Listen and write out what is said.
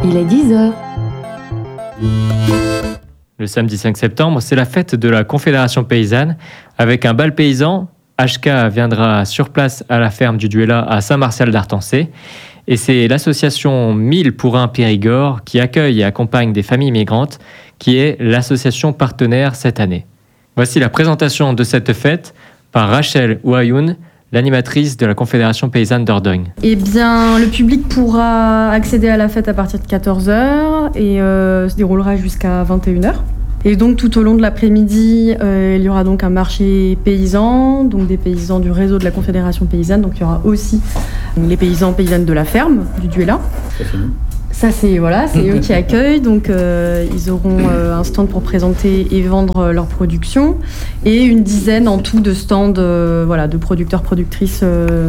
Il est 10h. Le samedi 5 septembre, c'est la fête de la Confédération paysanne. Avec un bal paysan, HK viendra sur place à la ferme du Duella à Saint-Martial-d'Artancé. Et c'est l'association 1000 pour 1 Périgord qui accueille et accompagne des familles migrantes, qui est l'association partenaire cette année. Voici la présentation de cette fête par Rachel Ouayoun, l'animatrice de la Confédération paysanne Dordogne. Eh bien, le public pourra accéder à la fête à partir de 14h et se déroulera jusqu'à 21h. Et donc, tout au long de l'après-midi, il y aura donc un marché paysan, donc des paysans du réseau de la Confédération paysanne. Donc, il y aura aussi les paysannes de la ferme, du Duella. Ça, c'est eux qui accueillent. Donc, ils auront un stand pour présenter et vendre leur production et une dizaine en tout de stands de producteurs, productrices